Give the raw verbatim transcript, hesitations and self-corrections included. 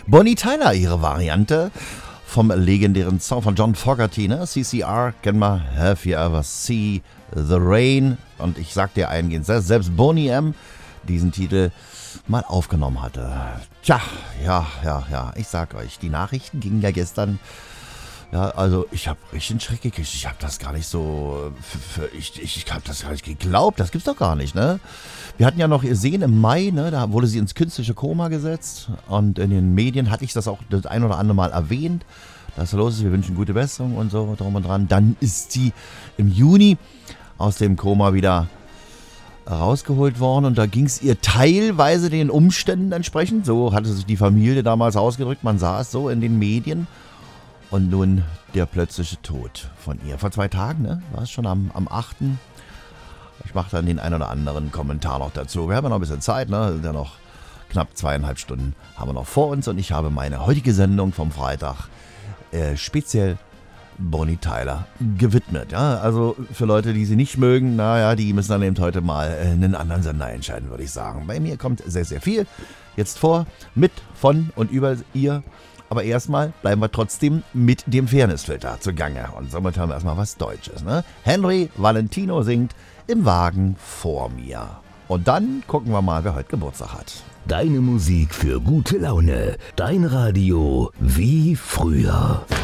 Bonnie Tyler, ihre Variante vom legendären Song von John Fogerty, ne? C C R, kennen wir, Have You Ever See the Rain? Und ich sag dir eingehend, selbst Boney M. diesen Titel mal aufgenommen hatte. Tja, ja, ja, ja, ich sag euch, die Nachrichten gingen ja gestern. Ja, also ich habe richtig einen Schreck gekriegt. Ich habe das gar nicht so, für, für, ich, ich, ich habe das gar nicht geglaubt. Das gibt's doch gar nicht, ne? Wir hatten ja noch gesehen im Mai, ne? Da wurde sie ins künstliche Koma gesetzt. Und in den Medien hatte ich das auch das ein oder andere Mal erwähnt, dass los ist. Wir wünschen gute Besserung und so drum und dran. Dann ist sie im Juni aus dem Koma wieder rausgeholt worden. Und da ging es ihr teilweise den Umständen entsprechend. So hatte sich die Familie damals ausgedrückt. Man sah es so in den Medien. Und nun der plötzliche Tod von ihr. Vor zwei Tagen, ne? War es schon am, am achten Ich mache dann den einen oder anderen Kommentar noch dazu. Wir haben ja noch ein bisschen Zeit, ne? Sind ja noch knapp zweieinhalb Stunden haben wir noch vor uns. Und ich habe meine heutige Sendung vom Freitag äh, speziell Bonnie Tyler gewidmet. Ja? Also für Leute, die sie nicht mögen, naja, die müssen dann eben heute mal äh, einen anderen Sender entscheiden, würde ich sagen. Bei mir kommt sehr, sehr viel jetzt vor, mit, von und über ihr. Aber erstmal bleiben wir trotzdem mit dem Fairnessfilter zugange. Und somit haben wir erstmal was Deutsches. Ne? Henry Valentino singt Im Wagen vor mir. Und dann gucken wir mal, wer heute Geburtstag hat. Deine Musik für gute Laune. Dein Radio wie früher.